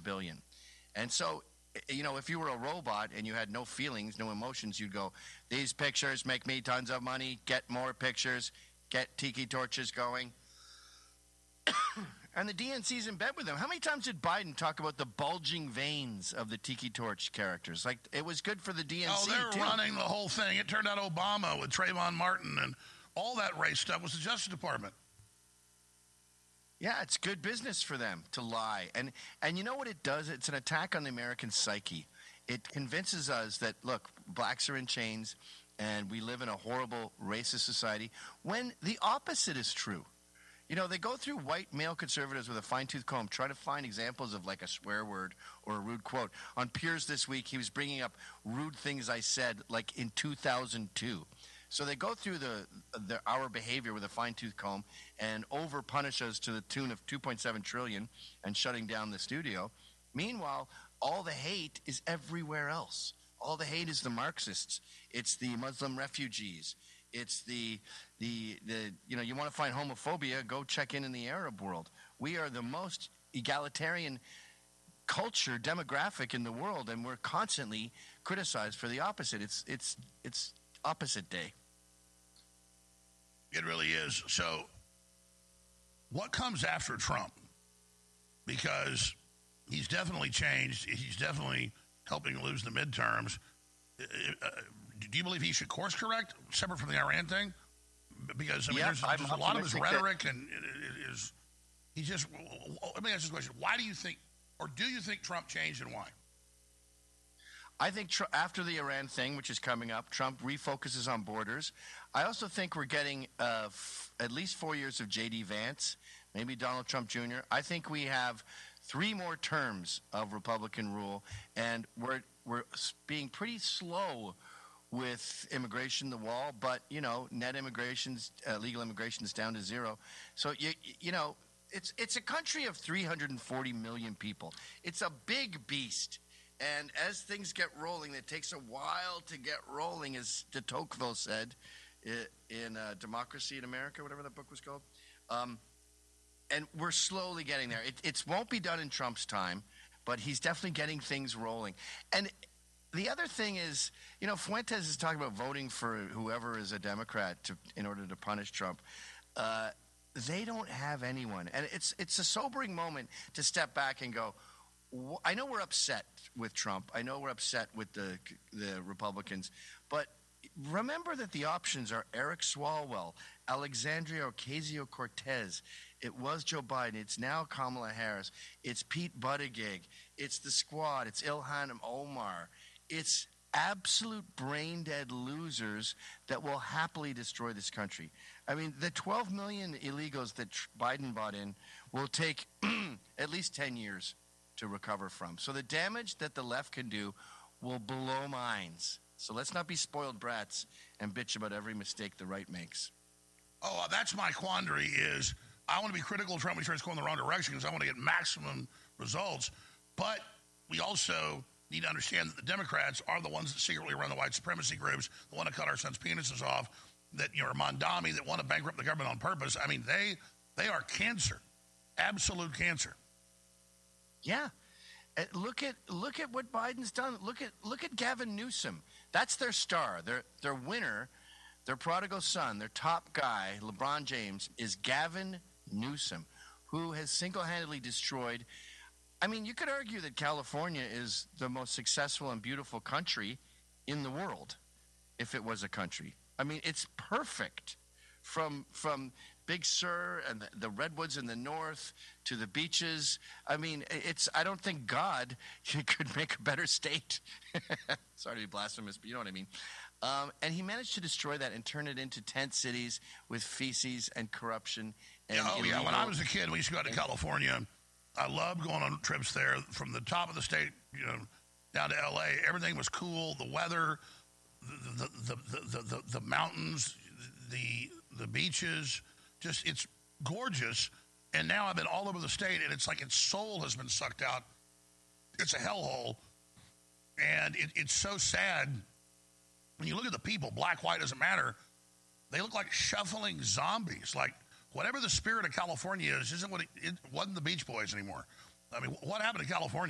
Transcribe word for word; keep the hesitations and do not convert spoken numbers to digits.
billion. And so, you know, if you were a robot and you had no feelings, no emotions, you'd go, these pictures make me tons of money, get more pictures, get tiki torches going. And the D N C's in bed with them. How many times did Biden talk about the bulging veins of the tiki torch characters? Like, it was good for the D N C, Oh, they're too. running the whole thing. It turned out Obama with Trayvon Martin and all that race stuff was the Justice Department. Yeah, it's good business for them to lie. And and you know what it does? It's an attack on the American psyche. It convinces us that, look, blacks are in chains and we live in a horrible racist society, when the opposite is true. You know, they go through white male conservatives with a fine-tooth comb, try to find examples of like a swear word or a rude quote. On Piers this week, he was bringing up rude things I said like in two thousand two. So they go through the, the our behavior with a fine-tooth comb and over-punish us to the tune of two point seven trillion dollars and shutting down the studio. Meanwhile, all the hate is everywhere else. All the hate is the Marxists. It's the Muslim refugees. It's the, the, the, you know, you want to find homophobia, go check in in the Arab world. We are the most egalitarian culture, demographic in the world, and we're constantly criticized for the opposite. It's, it's, it's opposite day. It really is. So what comes after Trump? Because he's definitely changed. He's definitely helping lose the midterms. Uh, do you believe he should course correct, separate from the Iran thing? Because, I mean, yeah, there's, there's a lot of his rhetoric, that- and it, it is, he just, let me ask this question. Why do you think, or do you think Trump changed, and why? I think tr- after the Iran thing, which is coming up, Trump refocuses on borders. I also think we're getting uh, f- at least four years of J D Vance, maybe Donald Trump Junior I think we have three more terms of Republican rule, and we're we're being pretty slow with immigration, the wall, but, you know, net immigration's, uh, legal immigration is down to zero. So, you you know, it's it's a country of three hundred forty million people. It's a big beast. And as things get rolling, it takes a while to get rolling, as de Tocqueville said in uh, Democracy in America, whatever that book was called. Um, and we're slowly getting there. It it's, won't be done in Trump's time, but he's definitely getting things rolling. And the other thing is, you know, Fuentes is talking about voting for whoever is a Democrat to, in order to punish Trump. Uh, they don't have anyone. And it's it's a sobering moment to step back and go, I know we're upset with Trump. I know we're upset with the the Republicans. But remember that the options are Eric Swalwell, Alexandria Ocasio-Cortez. It was Joe Biden. It's now Kamala Harris. It's Pete Buttigieg. It's the Squad. It's Ilhan Omar. It's absolute brain-dead losers that will happily destroy this country. I mean, the twelve million illegals that Biden brought in will take at least ten years to recover from. So the damage that the left can do will blow minds. So let's not be spoiled brats and bitch about every mistake the right makes. Oh, uh, that's my quandary is I want to be critical of Trump when he tries to go in the wrong direction because I want to get maximum results. But we also need to understand that the Democrats are the ones that secretly run the white supremacy groups, that want to cut our sons' penises off, that, you know, are Mondami, that want to bankrupt the government on purpose. I mean, they they are cancer, absolute cancer. Yeah. Uh, Look at look at what Biden's done. Look at look at Gavin Newsom. That's their star. Their their winner, their prodigal son, their top guy, LeBron James, is Gavin Newsom, who has single-handedly destroyed. I mean, you could argue that California is the most successful and beautiful country in the world, if it was a country. I mean, it's perfect. From from Big Sur and the, the redwoods in the north to the beaches. I mean, it's. I don't think God could make a better state. Sorry to be blasphemous, but you know what I mean. Um, and he managed to destroy that and turn it into tent cities with feces and corruption. And yeah, oh, illegal. yeah. When I was a kid, we used to go out to California. I loved going on trips there from the top of the state, you know, down to L A. Everything was cool. The weather, the the the the, the, the mountains, the the beaches. Just, it's gorgeous. And now I've been all over the state, and it's like its soul has been sucked out. It's a hellhole. And it, it's so sad. When you look at the people, black, white, doesn't matter. They look like shuffling zombies. Like, whatever the spirit of California is, isn't what it, it wasn't the Beach Boys anymore. I mean, what happened to California?